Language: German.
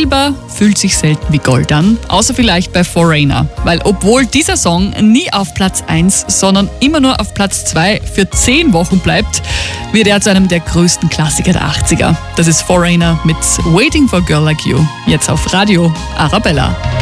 Silber fühlt sich selten wie Gold an, außer vielleicht bei Foreigner. Weil obwohl dieser Song nie auf Platz 1, sondern immer nur auf Platz 2 für 10 Wochen bleibt, wird er zu einem der größten Klassiker der 80er. Das ist Foreigner mit Waiting for a Girl Like You, jetzt auf Radio Arabella.